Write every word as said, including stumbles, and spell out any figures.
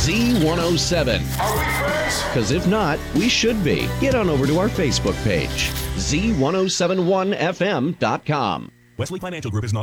Z one oh seven. Are we friends? Because if not, we should be. Get on over to our Facebook page, Z one oh seven one F M dot com. Wesley Financial Group is not